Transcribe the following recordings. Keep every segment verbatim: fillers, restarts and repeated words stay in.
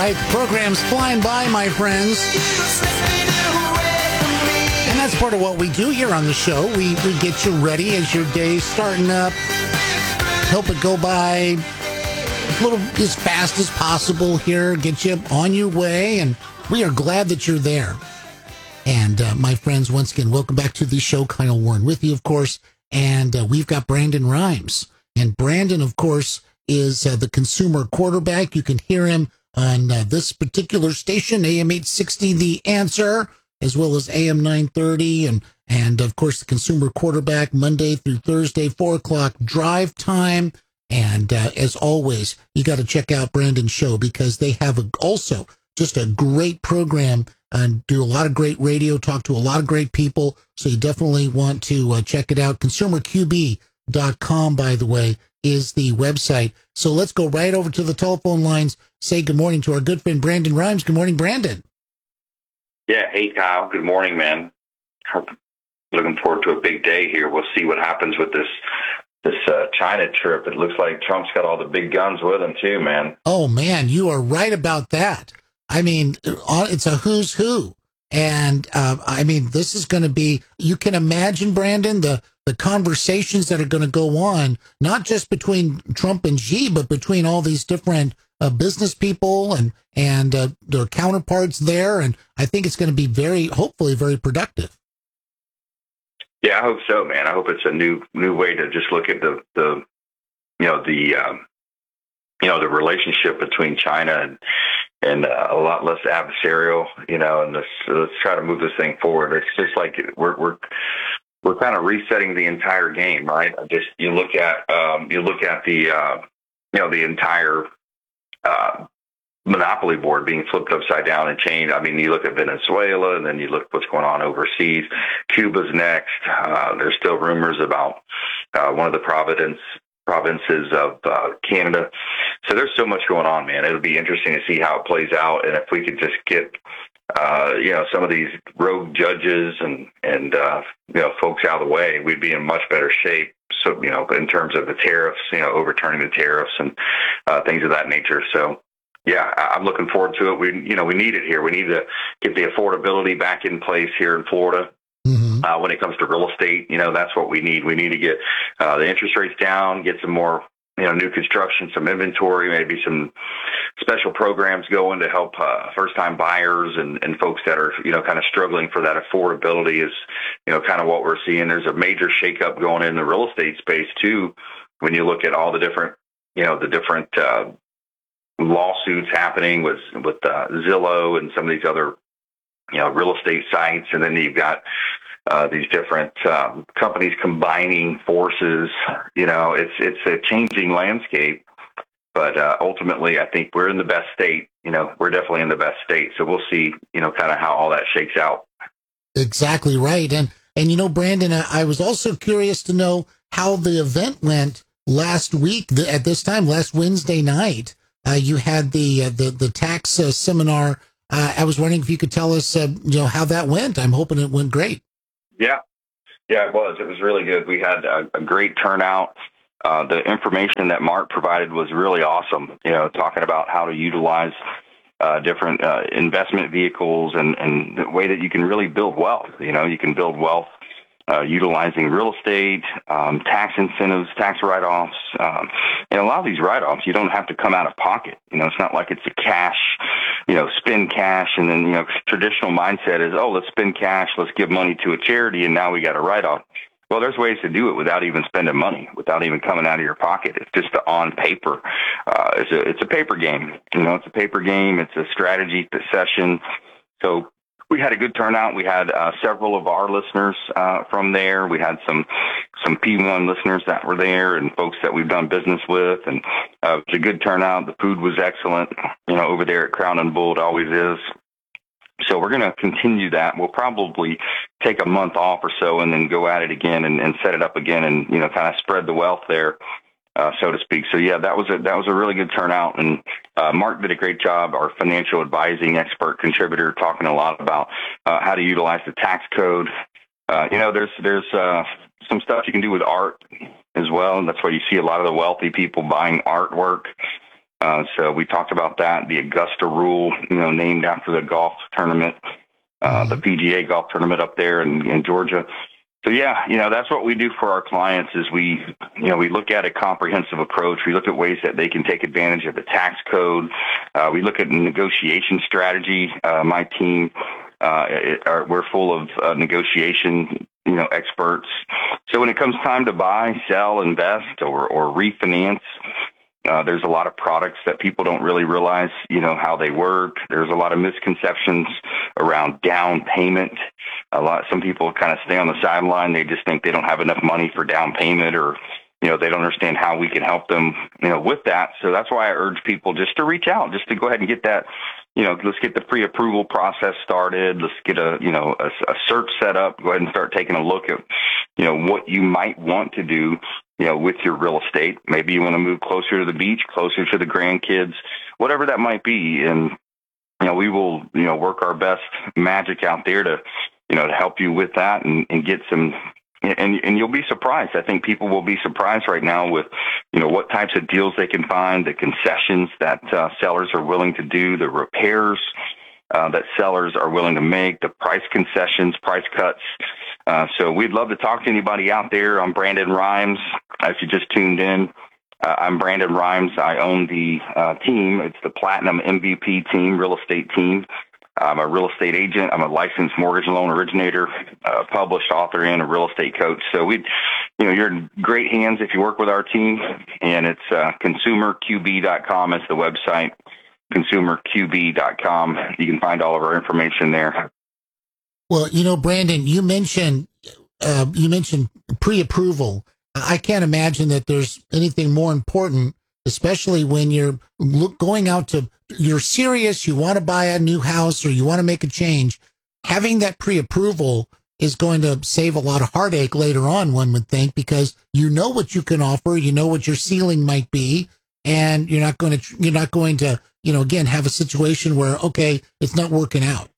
right. Program's flying by, my friends. And that's part of what we do here on the show. We, we get you ready as your day's starting up. Help it go by a little as fast as possible here. Get you on your way. And we are glad that you're there. And uh, my friends, once again, welcome back to the show. Kyle Warren with you, of course. And uh, we've got Brandon Rhymes. And Brandon, of course, is uh, the consumer quarterback. You can hear him on uh, this particular station, A M eight sixty, The Answer, as well as A M nine thirty. And, and of course, the consumer quarterback, Monday through Thursday, four o'clock drive time. And uh, as always, you got to check out Brandon's show because they have a, also just a great program and do a lot of great radio, talk to a lot of great people. So you definitely want to uh, check it out. consumer q b dot com, by the way, is the website. So let's go right over to the telephone lines. Say good morning to our good friend Brandon Rhymes. Good morning, Brandon. Yeah. Hey, Kyle. Good morning, man. Looking forward to a big day here. We'll see what happens with this this uh, China trip. It looks like Trump's got all the big guns with him too, man. Oh, man, you are right about that. I mean, it's a who's who. And, uh, I mean, this is going to be, you can imagine, Brandon, the, the conversations that are going to go on, not just between Trump and Xi, but between all these different uh, business people and, and uh, their counterparts there. And I think it's going to be very, hopefully, very productive. Yeah, I hope so, man. I hope it's a new new way to just look at the, the you know, the, um, you know, the relationship between China and, and uh, a lot less adversarial, you know, and let's, let's try to move this thing forward. It's just like we're, we're, we're kind of resetting the entire game, right? Just, you look at, um, you look at the, uh, you know, the entire, uh, monopoly board being flipped upside down and changed. I mean, you look at Venezuela and then you look at what's going on overseas. Cuba's next. Uh, there's still rumors about, uh, one of the Providence, provinces of uh, Canada. So there's so much going on, man. It'll be interesting to see how it plays out. And if we could just get, uh, you know, some of these rogue judges and, and uh, you know, folks out of the way, we'd be in much better shape. So, you know, in terms of the tariffs, you know, overturning the tariffs and uh, things of that nature. So, yeah, I'm looking forward to it. We, you know, we need it here. We need to get the affordability back in place here in Florida. Mm-hmm. Uh, when it comes to real estate, you know, that's what we need. We need to get uh, the interest rates down, get some more, you know, new construction, some inventory, maybe some special programs going to help uh, first-time buyers and, and folks that are, you know, kind of struggling for that affordability is, you know, kind of what we're seeing. There's a major shakeup going in the real estate space, too, when you look at all the different, you know, the different uh, lawsuits happening with, with uh, Zillow and some of these other, you know, real estate sites. And then you've got uh, these different um, companies combining forces. You know, it's, it's a changing landscape, but uh, ultimately I think we're in the best state. You know, we're definitely in the best state. So we'll see, you know, kind of how all that shakes out. Exactly right. And, and, you know, Brandon, I, I was also curious to know how the event went last week the, at this time, last Wednesday night. Uh, you had the, uh, the, the tax uh, seminar. Uh, I was wondering if you could tell us, uh, you know, how that went. I'm hoping it went great. Yeah, yeah, it was. It was really good. We had a, a great turnout. Uh, the information that Mark provided was really awesome. You know, talking about how to utilize uh, different uh, investment vehicles and, and the way that you can really build wealth. You know, you can build wealth uh, utilizing real estate, um, tax incentives, tax write-offs. Um, and a lot of these write-offs, you don't have to come out of pocket. You know, it's not like it's a cash, you know, spend cash. And then, you know, traditional mindset is, oh, let's spend cash, let's give money to a charity, and now we got a write-off. Well, there's ways to do it without even spending money, without even coming out of your pocket. It's just on paper. Uh, it's a, it's a paper game. You know, it's a paper game. It's a strategy session. So we had a good turnout. We had uh, several of our listeners uh, from there. We had some some P one listeners that were there and folks that we've done business with. And uh, it was a good turnout. The food was excellent, you know, over there at Crown and Bull. It always is. So we're going to continue that. We'll probably take a month off or so and then go at it again and, and set it up again and, you know, kind of spread the wealth there, uh, so to speak. So, yeah, that was a, that was a really good turnout. And uh, Mark did a great job, our financial advising expert contributor, talking a lot about uh, how to utilize the tax code. Uh, you know, there's there's uh, some stuff you can do with art as well. And that's why you see a lot of the wealthy people buying artwork. Uh, so we talked about that, the Augusta Rule, you know, named after the golf tournament, uh, the P G A golf tournament up there in, in Georgia. So yeah, you know, that's what we do for our clients is we, you know, we look at a comprehensive approach. We look at ways that they can take advantage of the tax code. Uh, we look at negotiation strategy. Uh, my team, uh, it, are, we're full of uh, negotiation, you know, experts. So when it comes time to buy, sell, invest, or, or refinance, Uh, there's a lot of products that people don't really realize, you know, how they work. There's a lot of misconceptions around down payment. A lot, some people kind of stay on the sideline. They just think they don't have enough money for down payment, or, you know, they don't understand how we can help them, you know, with that. So that's why I urge people just to reach out, just to go ahead and get that, you know, let's get the pre-approval process started. Let's get a, you know, a, a search set up. Go ahead and start taking a look at, you know, what you might want to do, you know, with your real estate. Maybe you want to move closer to the beach, closer to the grandkids, whatever that might be. And, you know, we will, you know, work our best magic out there to, you know, to help you with that and, and get some, and, and you'll be surprised. I think people will be surprised right now with, you know, what types of deals they can find, the concessions that uh, sellers are willing to do, the repairs uh, that sellers are willing to make, the price concessions, price cuts. Uh, so we'd love to talk to anybody out there. I'm Brandon Rhymes. If you just tuned in, uh, I'm Brandon Rhymes. I own the uh, team. It's the Platinum M V P team, real estate team. I'm a real estate agent. I'm a licensed mortgage loan originator, a published author, and a real estate coach. So we, you know, you're in great hands if you work with our team. And it's uh, consumer q b dot com is the website, consumer q b dot com. You can find all of our information there. Well, you know, Brandon, you mentioned uh, you mentioned pre-approval. I can't imagine that there's anything more important, especially when you're look, going out to, you're serious, you want to buy a new house or you want to make a change. Having that pre-approval is going to save a lot of heartache later on, one would think, because you know what you can offer, you know what your ceiling might be, and you're not going to, you're not going to, you know, again, have a situation where, okay, it's not working out.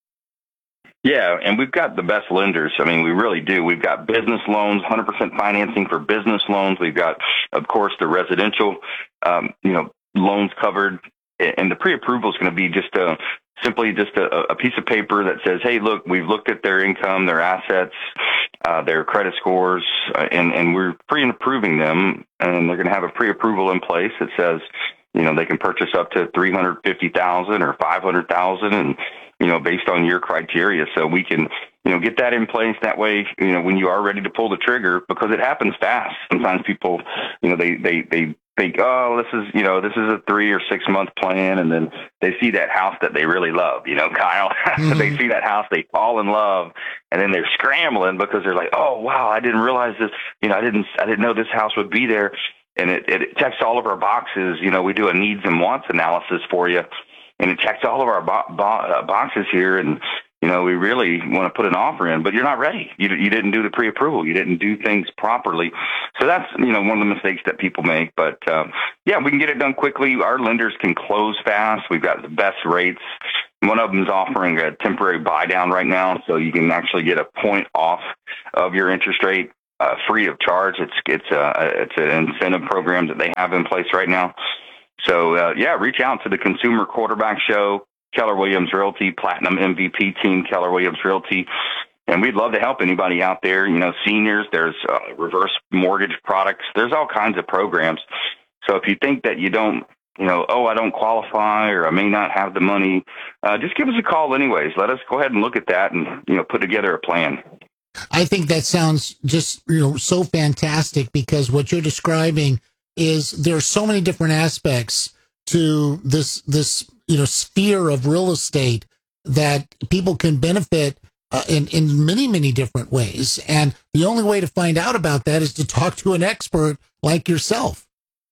Yeah, and we've got the best lenders. I mean, we really do. We've got business loans, one hundred percent financing for business loans. We've got, of course, the residential, um, you know, loans covered. And the pre-approval is going to be just a, simply just a, a piece of paper that says, hey, look, we've looked at their income, their assets, uh, their credit scores, uh, and, and we're pre-approving them. And they're going to have a pre-approval in place that says, you know, they can purchase up to three hundred fifty thousand dollars or five hundred thousand dollars, and, you know, based on your criteria. So we can, you know, get that in place. That way, you know, when you are ready to pull the trigger, because it happens fast. Sometimes people, you know, they, they, they think, oh, this is, you know, this is a three or six month plan. And then they see that house that they really love, you know, Kyle, mm-hmm. They see that house, they fall in love, and then they're scrambling because they're like, oh, wow, I didn't realize this. You know, I didn't, I didn't know this house would be there. And it, it checks all of our boxes. You know, we do a needs and wants analysis for you, and it checks all of our bo- bo- uh, boxes here. And, you know, we really want to put an offer in, but you're not ready. You, you didn't do the pre-approval. You didn't do things properly. So that's, you know, one of the mistakes that people make. But, um, yeah, we can get it done quickly. Our lenders can close fast. We've got the best rates. One of them is offering a temporary buy down right now, so you can actually get a point off of your interest rate. Uh, free of charge. It's it's a it's an incentive program that they have in place right now. So uh, yeah, reach out to the Consumer Quarterback Show, Keller Williams Realty, Platinum M V P team, Keller Williams Realty, and we'd love to help anybody out there. You know, seniors. There's uh, reverse mortgage products. There's all kinds of programs. So if you think that you don't, you know, oh, I don't qualify or I may not have the money, uh, just give us a call anyways. Let us go ahead and look at that and, you know, put together a plan. I think that sounds just, you know, so fantastic, because what you're describing is there are so many different aspects to this, this, you know, sphere of real estate that people can benefit uh, in, in many, many different ways. And the only way to find out about that is to talk to an expert like yourself.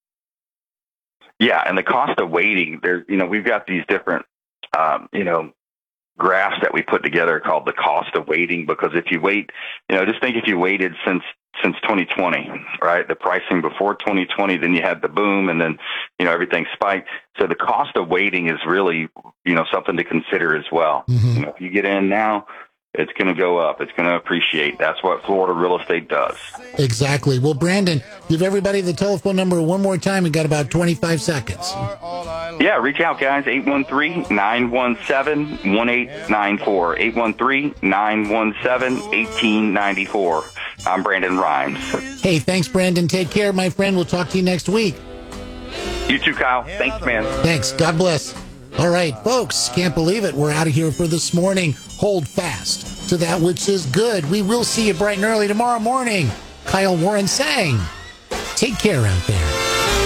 Yeah. And the cost of waiting there, you know, we've got these different, um, you know, graphs that we put together called the cost of waiting, because if you wait, you know, just think if you waited since since twenty twenty, right? The pricing before twenty twenty, then you had the boom, and then, you know, everything spiked. So the cost of waiting is really, you know, something to consider as well. Mm-hmm. You know, if you get in now, it's going to go up. It's going to appreciate. That's what Florida real estate does. Exactly. Well, Brandon, give everybody the telephone number one more time. We got about twenty-five seconds. Yeah, reach out, guys. eight one three, nine one seven, one eight nine four. eight one three, nine one seven, one eight nine four. I'm Brandon Rhymes. Hey, thanks, Brandon. Take care, my friend. We'll talk to you next week. You too, Kyle. Thanks, man. Thanks. God bless. All right, folks, can't believe it. We're out of here for this morning. Hold fast to that which is good. We will see you bright and early tomorrow morning. Kyle Warren saying, take care out there.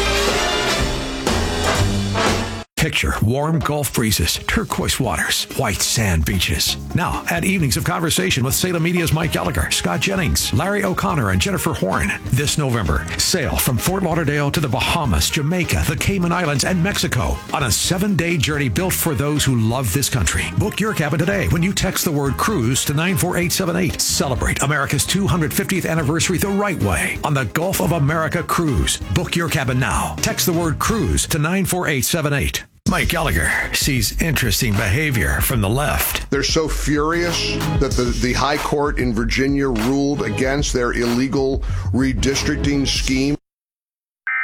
Picture warm Gulf breezes, turquoise waters, white sand beaches. Now, add evenings of conversation with Salem Media's Mike Gallagher, Scott Jennings, Larry O'Connor, and Jennifer Horn. This November, sail from Fort Lauderdale to the Bahamas, Jamaica, the Cayman Islands, and Mexico on a seven-day journey built for those who love this country. Book your cabin today when you text the word cruise to nine four eight seven eight. Celebrate America's two hundred fiftieth anniversary the right way on the Gulf of America Cruise. Book your cabin now. Text the word cruise to nine four eight seven eight. Mike Gallagher sees interesting behavior from the left. They're so furious that the, the high court in Virginia ruled against their illegal redistricting scheme.